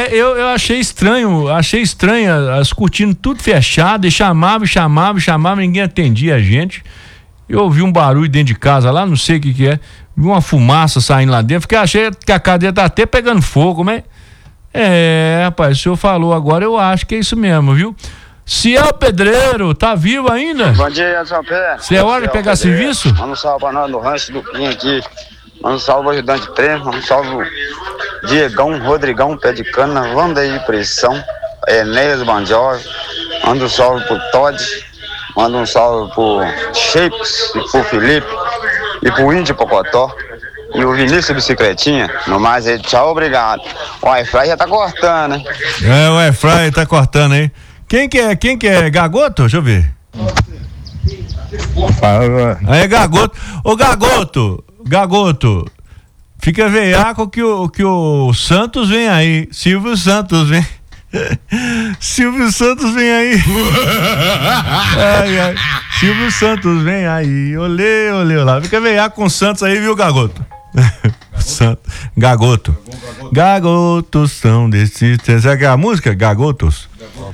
Eu achei estranho as cortinas tudo fechadas, e chamava, ninguém atendia a gente. Eu ouvi um barulho dentro de casa lá, não sei o que é, vi uma fumaça saindo lá dentro, achei que a cadeia tá até pegando fogo, mas rapaz, o senhor falou agora, eu acho que é isso mesmo, viu? Ciel Pedreiro, tá vivo ainda? Bom dia, São Pedro. Se é hora de pegar serviço? Manda um salve pra nós no rancho do Pinho aqui. Manda um salve ao ajudante prêmio, manda um salve Diegão, Rodrigão, pé de cana, Vandaí Pressão, Enéas Bandiol, manda um salve pro Todd, manda um salve pro Shapes e pro Felipe e pro Índio Pocotó e o Vinícius Bicicletinha. No mais aí, tchau, obrigado. O Wi-Fi já tá cortando, hein? O Wi-Fi tá cortando, hein? Quem que é? Gagoto? Deixa eu ver. Aí, Gagoto. Ô, Gagoto, fica veiaco que o Santos vem aí. Silvio Santos vem. Silvio Santos vem aí. Ai. Silvio Santos vem aí. Olê lá. Fica veiaco com o Santos aí, viu, Gagoto? Gagotos são desses. Sabe que é a música? Gagotos?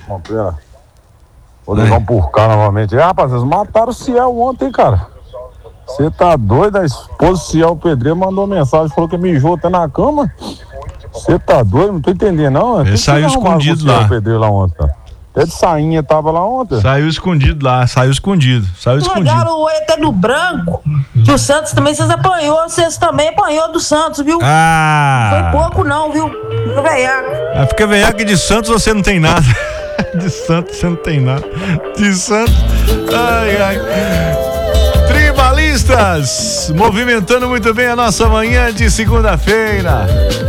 Vou levar um por cá novamente. Rapaz, eles mataram o Ciel ontem, cara. Você tá doido? A esposa do Ciel Pedreiro mandou mensagem, falou que mijou até na cama. Você tá doido? Não tô entendendo, não. Ele saiu escondido lá. Pedreiro lá ontem, tá? Até de sainha tava lá ontem. Saiu escondido. Pegaram o ET do branco, que o Santos também, vocês também apanhou do Santos, viu? Foi pouco não, viu? Fica veiaco. Fica veiaco que de Santos você não tem nada. De Santos você não tem nada. De Santos. Ai. Tribalistas, movimentando muito bem a nossa manhã de segunda-feira.